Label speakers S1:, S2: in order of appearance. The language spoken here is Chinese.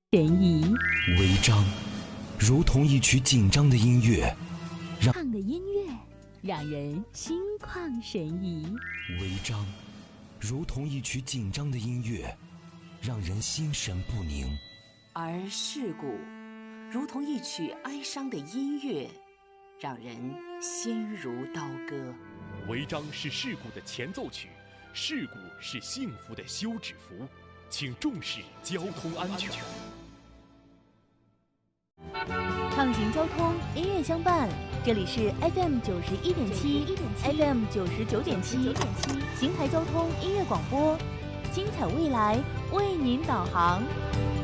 S1: 悬疑，
S2: 违章，如同一曲紧张的音乐，
S1: 唱的音乐让人心旷神怡。
S2: 违章，如同一曲紧张的音乐，让人心神不宁。
S3: 而事故，如同一曲哀伤的音乐，让人心如刀割。
S4: 违章是事故的前奏曲，事故是幸福的休止符，请重视交通安全。
S1: 畅行交通，音乐相伴，这里是 FM 91.7 FM 99.7邢台交通音乐广播，精彩未来为您导航。